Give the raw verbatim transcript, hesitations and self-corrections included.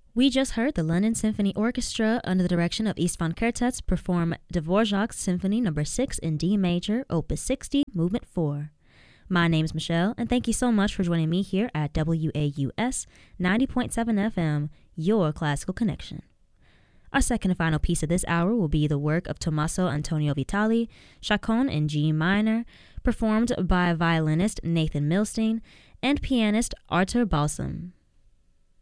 We just heard the London Symphony Orchestra under the direction of Istvan Kertész perform Dvorak's Symphony Number six in D Major, Opus sixty, Movement four. My name's Michelle, and thank you so much for joining me here at W A U S ninety point seven F M, your classical connection. Our second and final piece of this hour will be the work of Tommaso Antonio Vitali, Chaconne in G minor, performed by violinist Nathan Milstein and pianist Artur Balsam.